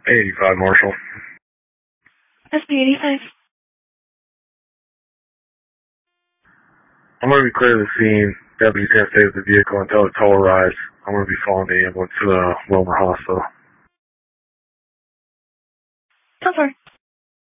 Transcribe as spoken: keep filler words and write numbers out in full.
eighty-five, Marshall. S P eighty-five. I'm going to be clear of the scene. Deputies can't stay with the vehicle until it's tolerized. I'm going to be following the ambulance to the Wilmer Hospital. So far.